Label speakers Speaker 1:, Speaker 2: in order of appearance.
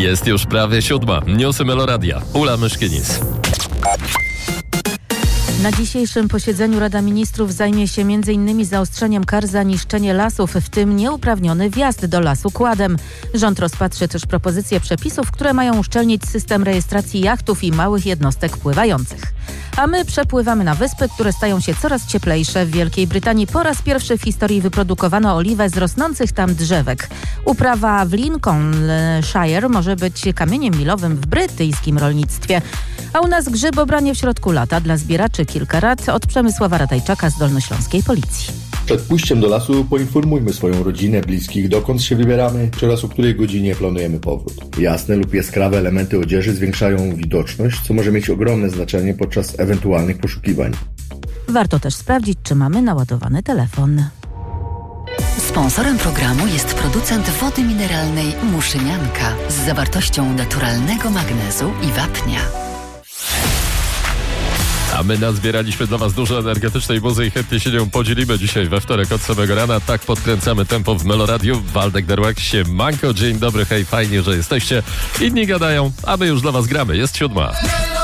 Speaker 1: Jest już prawie 7. Newsy Meloradia. Ula Myszkinis.
Speaker 2: Na dzisiejszym posiedzeniu Rada Ministrów zajmie się m.in. zaostrzeniem kar za niszczenie lasów, w tym nieuprawniony wjazd do lasu kładem. Rząd rozpatrzy też propozycje przepisów, które mają uszczelnić system rejestracji jachtów i małych jednostek pływających. A my przepływamy na wyspy, które stają się coraz cieplejsze. W Wielkiej Brytanii po raz pierwszy w historii wyprodukowano oliwę z rosnących tam drzewek. Uprawa w Lincolnshire może być kamieniem milowym w brytyjskim rolnictwie. A u nas grzybobranie w środku lata. Dla zbieraczy kilka rad od Przemysława Ratajczaka z dolnośląskiej policji.
Speaker 3: Przed pójściem do lasu poinformujmy swoją rodzinę, bliskich, dokąd się wybieramy oraz o której godzinie planujemy powrót. Jasne lub jaskrawe elementy odzieży zwiększają widoczność, co może mieć ogromne znaczenie podczas ewentualnych poszukiwań.
Speaker 2: Warto też sprawdzić, czy mamy naładowany telefon.
Speaker 4: Sponsorem programu jest producent wody mineralnej Muszynianka z zawartością naturalnego magnezu i wapnia.
Speaker 1: A my nazbieraliśmy dla Was dużo energetycznej muzy i chętnie się nią podzielimy dzisiaj we wtorek od samego rana. Tak podkręcamy tempo w Meloradiu. Waldek Derłak, siemanko, dzień dobry, hej, fajnie, że jesteście. Inni gadają, a my już dla Was gramy. Jest 7.